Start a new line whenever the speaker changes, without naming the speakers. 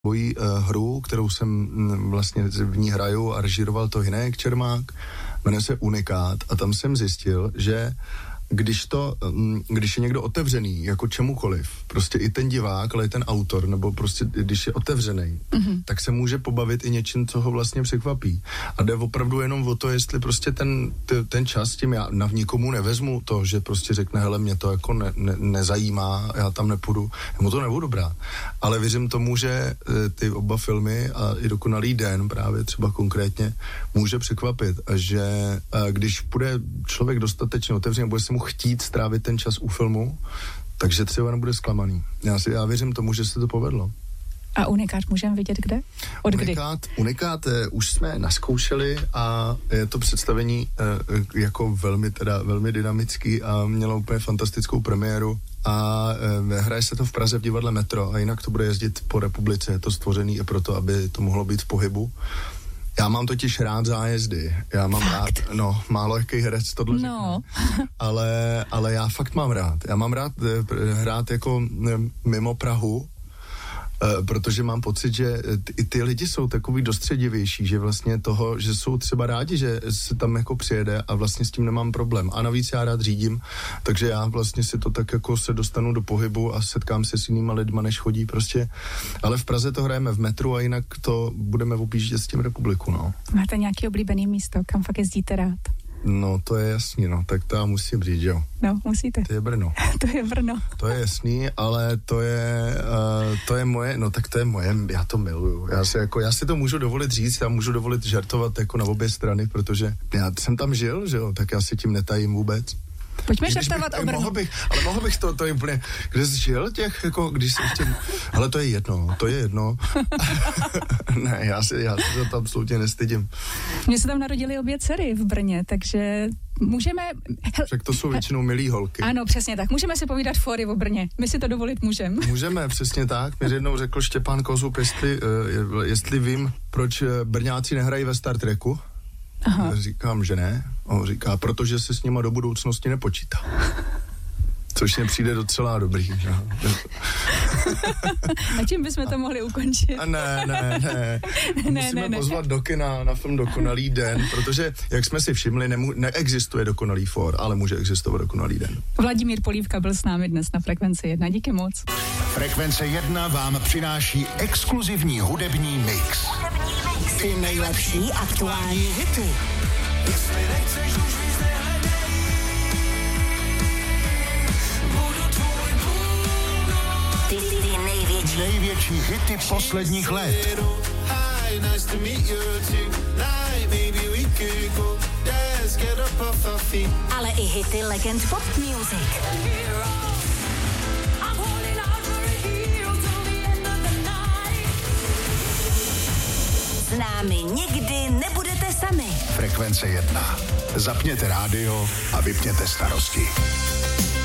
svoji hru, kterou jsem vlastně v ní hraju a režíroval to Hynek Čermák, jmenuje se Unikát a tam jsem zjistil, že když je někdo otevřený jako čemukoliv, prostě i ten divák, ale i ten autor, nebo prostě když je otevřený, tak se může pobavit i něčím, co ho vlastně překvapí. A jde opravdu jenom o to, jestli prostě ten čas tím já nikomu nevezmu to, že prostě řekne, hele, mě to jako nezajímá, já tam nepůjdu, mu to nebudu brát. Ale věřím tomu, že ty oba filmy a i Dokonalý den právě třeba konkrétně může překvapit a že když bude člověk dostatečně otevřený, bude se mu chtít strávit ten čas u filmu, takže třeba nebude zklamaný. Já věřím tomu, že se to povedlo.
A Unikát můžeme vidět kde? Od kdy?
Unikát už jsme naskoušeli a je to představení jako velmi dynamický a mělo úplně fantastickou premiéru a hraje se to v Praze v divadle Metro a jinak to bude jezdit po republice. Je to stvořený i proto, aby to mohlo být v pohybu. Já mám totiž rád zájezdy. Já mám rád, málo jaký herec tohle řekne. Ale já fakt mám rád. Já mám rád hrát jako mimo Prahu, protože mám pocit, že i ty lidi jsou takový dostředivější, že vlastně toho, že jsou třeba rádi, že se tam jako přijede a vlastně s tím nemám problém. A navíc já rád řídím, takže já vlastně si to tak jako se dostanu do pohybu a setkám se s jinýma lidma, než chodí prostě. Ale v Praze to hrajeme v metru a jinak to budeme objíždět s tím republiku, no.
Máte nějaký oblíbený místo, kam fakt jezdíte rád?
No, to je jasný, no, tak to já musím říct, jo.
No, musíte.
To je Brno.
To je Brno.
To je jasný, ale to je moje, no tak to je moje, já to miluju. Já si to můžu dovolit říct, já můžu dovolit žartovat jako na obě strany, protože já jsem tam žil, že jo, tak já si tím netajím vůbec.
Pojďme žartovat o Brnu.
Mohl bych to je úplně, kde jsi žil těch, jako, když jsem chtěl, ale to je jedno. Ne, já se to absolutně nestydím.
Mně se tam narodily obě dcery v Brně, takže můžeme...
Však to jsou většinou milý holky.
Ano, přesně tak. Můžeme si povídat fóry o Brně. My si to dovolit můžeme.
Můžeme, přesně tak. Mě jednou řekl Štěpán Kozub, jestli vím, proč Brňáci nehrají ve Star Treku. Aha. Říkám, že ne. On říká, protože se s nima do budoucnosti nepočítá. Což mě přijde docela dobrý. Že?
A čím bychom to mohli ukončit?
Ne. Musíme pozvat do kina na film Dokonalý den, protože, jak jsme si všimli, neexistuje dokonalý for, ale může existovat Dokonalý den.
Vladimír Polívka byl s námi dnes na Frekvenci 1. Díky moc.
Frekvence 1 vám přináší exkluzivní hudební mix.
Ty nejlepší aktuální hity. Ty
největší hity posledních let.
Ale i hity legend pop music. S námi nikdy nebudete sami.
Frekvence 1. Zapněte rádio a vypněte starosti.